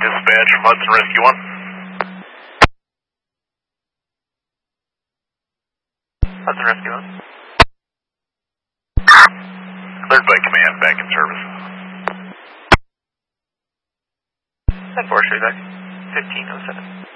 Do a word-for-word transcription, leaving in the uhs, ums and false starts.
dispatch from Hudson Rescue one. Hudson Rescue one. Cleared by command, back in service. ten four, straight back. fifteen oh seven.